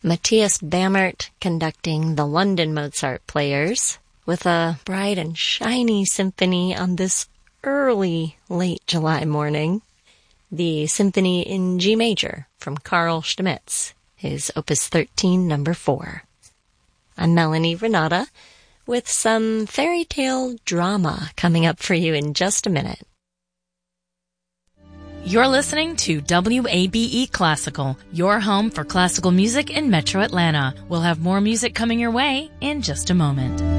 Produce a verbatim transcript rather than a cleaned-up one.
Matthias Bammert conducting the London Mozart Players with a bright and shiny symphony on this early, late July morning. The Symphony in G Major from Carl Stamitz, his Opus thirteen, number four. I'm Melanie Renata with some fairy tale drama coming up for you in just a minute. You're listening to W A B E Classical, your home for classical music in Metro Atlanta. We'll have more music coming your way in just a moment.